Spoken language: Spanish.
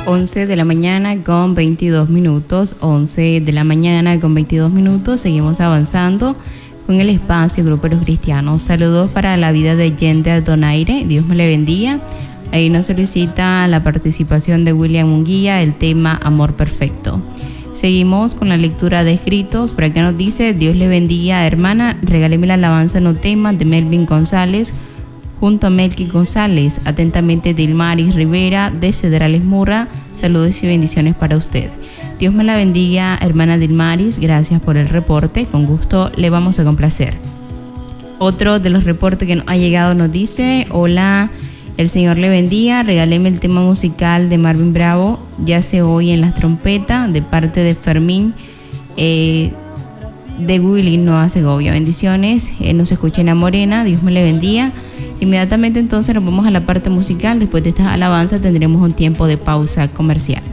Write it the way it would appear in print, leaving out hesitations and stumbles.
11 de la mañana con 22 minutos, 11 de la mañana con 22 minutos, seguimos avanzando con el espacio Grupo de los Cristianos. Saludos para la vida de Yende Donaire, Dios me le bendiga. Ahí nos solicita la participación de William Munguía, el tema Amor Perfecto. Seguimos con la lectura de escritos. Por acá nos dice: Dios le bendiga, hermana, regáleme la alabanza no tema de Melvin González junto a Melqui González. Atentamente, Dilmaris Rivera de Cedrales Murra. Saludos y bendiciones para usted. Dios me la bendiga, hermana Dilmaris. Gracias por el reporte. Con gusto le vamos a complacer. Otro de los reportes que nos ha llegado nos dice: hola, el Señor le bendiga. Regáleme el tema musical de Marvin Bravo, Ya se oye en las trompetas, de parte de Fermín de Willy, Nueva Segovia. Bendiciones. Nos escucha en La Morena. Dios me le bendiga. Inmediatamente entonces nos vamos a la parte musical. Después de estas alabanzas tendremos un tiempo de pausa comercial.